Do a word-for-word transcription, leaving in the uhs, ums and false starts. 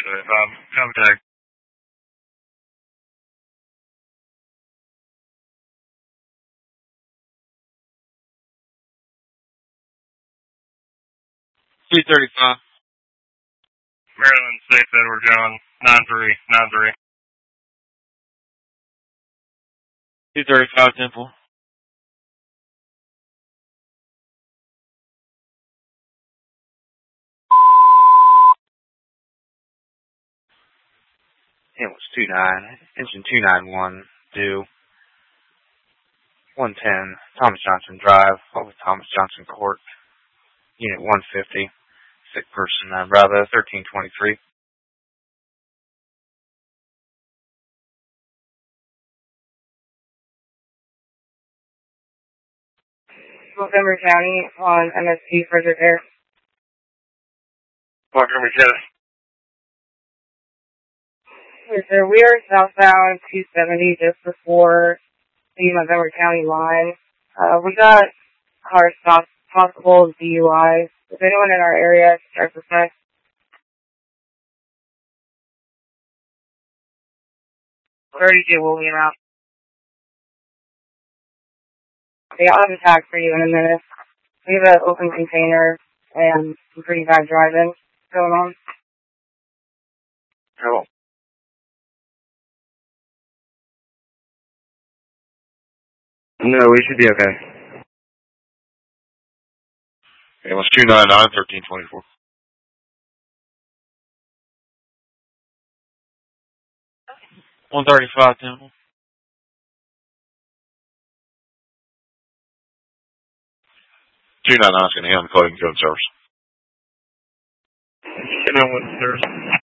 Um, contact. three thirty-five. Maryland States Edward John, nine three nine three. two thirty-five Temple. It was two nine, engine two nine one, due one ten, Thomas Johnson Drive, over Thomas Johnson Court, unit one fifty, sick person, uh, Bravo thirteen twenty-three. Montgomery County on M S P Frederick Air. Montgomery County. Yes, sir. We are southbound two seventy just before the Montgomery County line. Uh, we got car stops, possible D U Is. If anyone in our area starts with us, thirty-two William out. Yeah, I'll have a tag for you in a minute. We have an open container and some pretty bad driving going on. Hello. No, we should be okay. It was two nine nine, thirteen twenty-four. one thirty-five Temple. two nine nine is going to handle the coding code service. You know what, sir?